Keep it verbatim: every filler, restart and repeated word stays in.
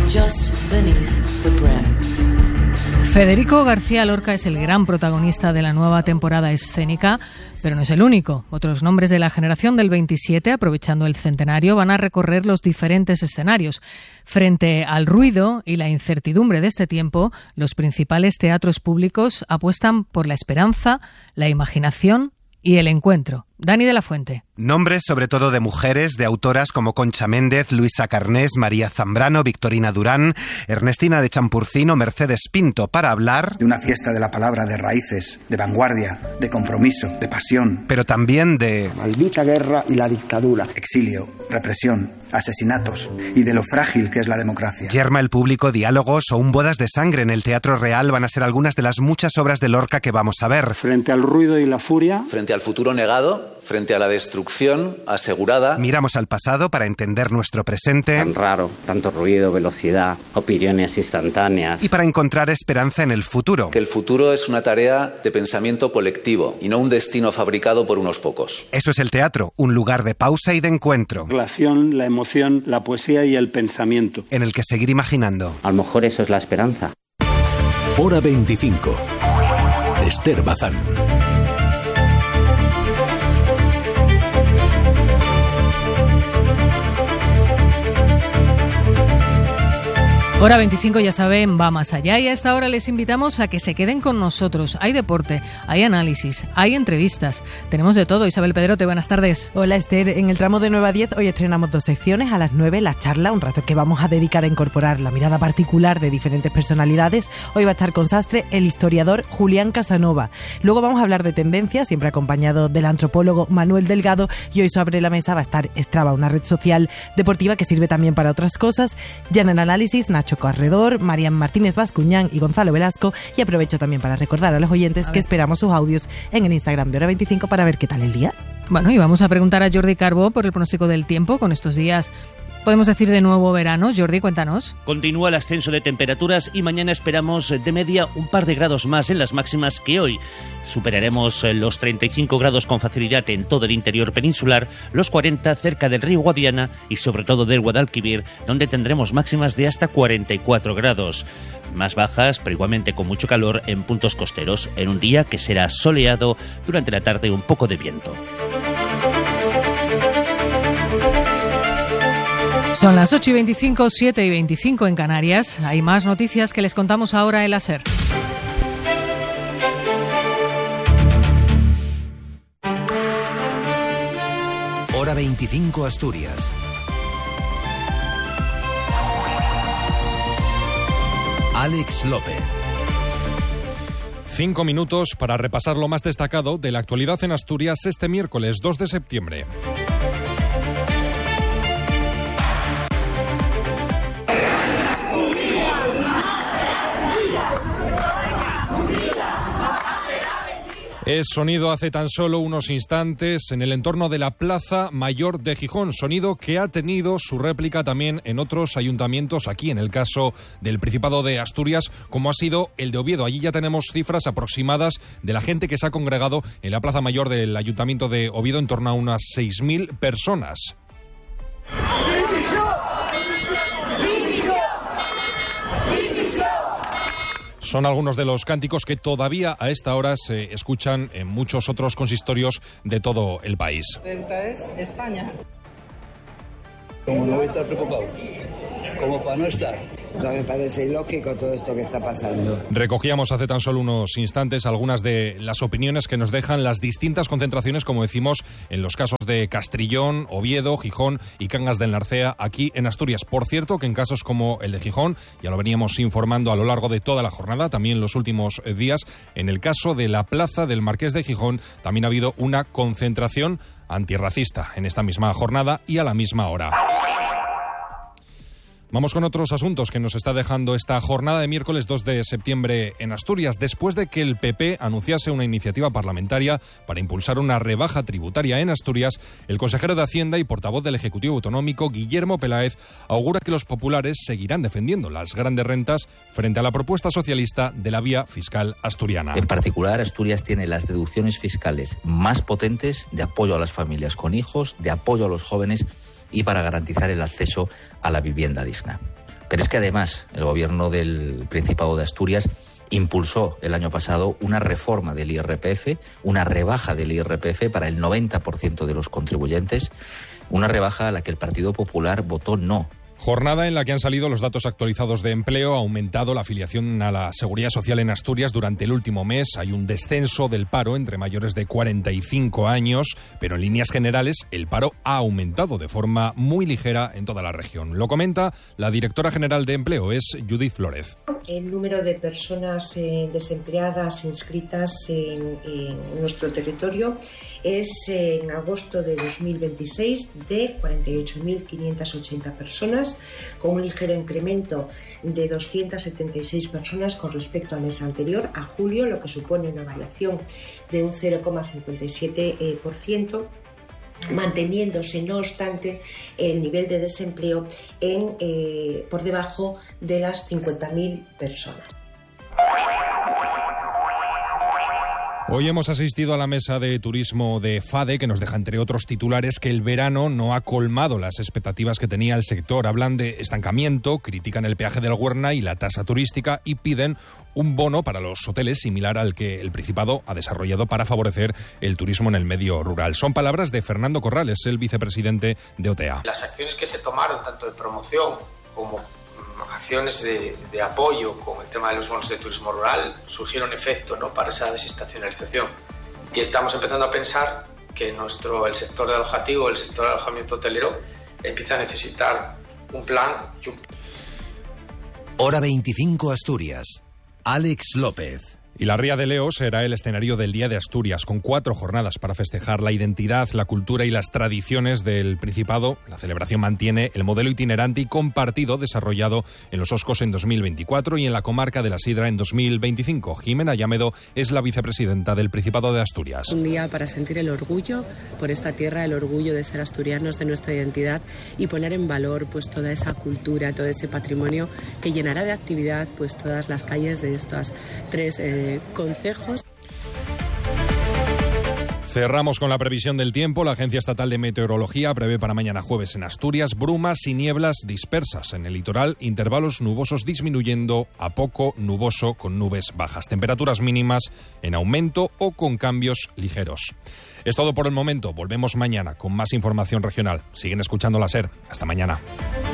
just beneath the brim. Federico García Lorca es el gran protagonista de la nueva temporada escénica, pero no es el único. Otros nombres de la generación del veintisiete, aprovechando el centenario, van a recorrer los diferentes escenarios. Frente al ruido y la incertidumbre de este tiempo, los principales teatros públicos apuestan por la esperanza, la imaginación y el encuentro. Dani de la Fuente. Nombres sobre todo de mujeres, de autoras como Concha Méndez, Luisa Carnés, María Zambrano, Victorina Durán, Ernestina de Champurcino, Mercedes Pinto, para hablar de una fiesta de la palabra, de raíces, de vanguardia, de compromiso, de pasión. Pero también de maldita guerra y la dictadura, exilio, represión, asesinatos y de lo frágil que es la democracia. Yerma el público, diálogos o un bodas de sangre en el Teatro Real van a ser algunas de las muchas obras de Lorca que vamos a ver. Frente al ruido y la furia, frente al futuro negado, frente a la destrucción asegurada. Miramos al pasado para entender nuestro presente. Tan raro, tanto ruido, velocidad, opiniones instantáneas. Y para encontrar esperanza en el futuro. Que el futuro es una tarea de pensamiento colectivo y no un destino fabricado por unos pocos. Eso es el teatro, un lugar de pausa y de encuentro. La relación, la emoción, la poesía y el pensamiento. En el que seguir imaginando. A lo mejor eso es la esperanza. Hora veinticinco. Esther Bazán. Hora veinticinco, ya saben, va más allá y a esta hora les invitamos a que se queden con nosotros. Hay deporte, hay análisis, hay entrevistas, tenemos de todo. Isabel Pedrote, buenas tardes. Hola Esther, en el tramo de nueve a diez hoy estrenamos dos secciones. A las nueve la charla, un rato que vamos a dedicar a incorporar la mirada particular de diferentes personalidades. Hoy va a estar con Sastre el historiador Julián Casanova. Luego vamos a hablar de tendencias, siempre acompañado del antropólogo Manuel Delgado, y hoy sobre la mesa va a estar Strava, una red social deportiva que sirve también para otras cosas. Ya en el análisis, Nacho Corredor, Marian Martínez Bascuñán y Gonzalo Velasco. Y aprovecho también para recordar a los oyentes a que esperamos sus audios en el Instagram de Hora veinticinco para ver qué tal el día. Bueno, y vamos a preguntar a Jordi Carbó por el pronóstico del tiempo con estos días. Podemos decir de nuevo verano. Jordi, cuéntanos. Continúa el ascenso de temperaturas y mañana esperamos de media un par de grados más en las máximas que hoy. Superaremos los treinta y cinco grados con facilidad en todo el interior peninsular, los cuarenta cerca del río Guadiana y sobre todo del Guadalquivir, donde tendremos máximas de hasta cuarenta y cuatro grados. Más bajas, pero igualmente con mucho calor en puntos costeros, en un día que será soleado, durante la tarde un poco de viento. Son las ocho y veinticinco, siete y veinticinco en Canarias. Hay más noticias que les contamos ahora en la SER. Hora veinticinco Asturias. Alex López. Cinco minutos para repasar lo más destacado de la actualidad en Asturias este miércoles dos de septiembre. Es sonido hace tan solo unos instantes en el entorno de la Plaza Mayor de Gijón, sonido que ha tenido su réplica también en otros ayuntamientos aquí, en el caso del Principado de Asturias, como ha sido el de Oviedo. Allí ya tenemos cifras aproximadas de la gente que se ha congregado en la Plaza Mayor del Ayuntamiento de Oviedo, en torno a unas seis mil personas. Son algunos de los cánticos que todavía a esta hora se escuchan en muchos otros consistorios de todo el país. Esta es España. Como no voy a estar preocupado, como para no estar. No me parece ilógico todo esto que está pasando. Recogíamos hace tan solo unos instantes algunas de las opiniones que nos dejan las distintas concentraciones, como decimos, en los casos de Castrillón, Oviedo, Gijón y Cangas del Narcea, aquí en Asturias. Por cierto, que en casos como el de Gijón, ya lo veníamos informando a lo largo de toda la jornada, también los últimos días, en el caso de la Plaza del Marqués de Gijón, también ha habido una concentración antirracista en esta misma jornada y a la misma hora. Vamos con otros asuntos que nos está dejando esta jornada de miércoles dos de septiembre en Asturias, después de que el P P anunciase una iniciativa parlamentaria para impulsar una rebaja tributaria en Asturias. El consejero de Hacienda y portavoz del Ejecutivo Autonómico, Guillermo Peláez, augura que los populares seguirán defendiendo las grandes rentas frente a la propuesta socialista de la vía fiscal asturiana. En particular, Asturias tiene las deducciones fiscales más potentes de apoyo a las familias con hijos, de apoyo a los jóvenes y para garantizar el acceso a la vivienda digna. Pero es que además el gobierno del Principado de Asturias impulsó el año pasado una reforma del I R P F, una rebaja del I R P F para el noventa por ciento de los contribuyentes, una rebaja a la que el Partido Popular votó no. Jornada en la que han salido los datos actualizados de empleo. Ha aumentado la afiliación a la Seguridad Social en Asturias durante el último mes. Hay un descenso del paro entre mayores de cuarenta y cinco años, pero en líneas generales el paro ha aumentado de forma muy ligera en toda la región. Lo comenta la directora general de Empleo, es Judith Flórez. El número de personas eh, desempleadas inscritas en, en nuestro territorio es eh, en agosto de dos mil veintiséis de cuarenta y ocho mil quinientas ochenta personas, con un ligero incremento de doscientas setenta y seis personas con respecto al mes anterior, a julio, lo que supone una variación de un cero coma cincuenta y siete por ciento. Manteniéndose, no obstante, el nivel de desempleo en, eh, por debajo de las cincuenta mil personas. Hoy hemos asistido a la mesa de turismo de FADE, que nos deja, entre otros titulares, que el verano no ha colmado las expectativas que tenía el sector. Hablan de estancamiento, critican el peaje del Huerna y la tasa turística y piden un bono para los hoteles similar al que el Principado ha desarrollado para favorecer el turismo en el medio rural. Son palabras de Fernando Corrales, el vicepresidente de O T A. Las acciones que se tomaron, tanto de promoción como acciones de, de apoyo con el tema de los bonos de turismo rural, surgieron efecto, ¿no?, para esa desestacionalización. Y estamos empezando a pensar que nuestro, el sector de alojativo, el sector de alojamiento hotelero, empieza a necesitar un plan. Y un... Hora veinticinco Asturias. Alex López. Y la Ría de Leo será el escenario del Día de Asturias, con cuatro jornadas para festejar la identidad, la cultura y las tradiciones del Principado. La celebración mantiene el modelo itinerante y compartido desarrollado en los Oscos en dos mil veinticuatro y en la comarca de la Sidra en dos mil veinticinco. Jimena Llámedo es la vicepresidenta del Principado de Asturias. Un día para sentir el orgullo por esta tierra, el orgullo de ser asturianos, de nuestra identidad, y poner en valor pues toda esa cultura, todo ese patrimonio que llenará de actividad pues todas las calles de estas tres eh, concejos. Cerramos con la previsión del tiempo. La Agencia Estatal de Meteorología prevé para mañana jueves en Asturias brumas y nieblas dispersas. En el litoral, intervalos nubosos disminuyendo a poco nuboso con nubes bajas. Temperaturas mínimas en aumento o con cambios ligeros. Es todo por el momento. Volvemos mañana con más información regional. Siguen escuchando la SER. Hasta mañana.